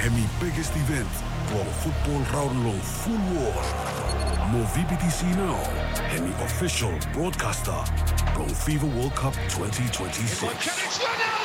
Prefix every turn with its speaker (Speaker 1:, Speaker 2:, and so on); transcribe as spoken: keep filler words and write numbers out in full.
Speaker 1: Hemi biggest event, Pro Football Round Long Full War. Mo V B T C now, Hemi official broadcaster, Pro FIFA World Cup twenty twenty-six.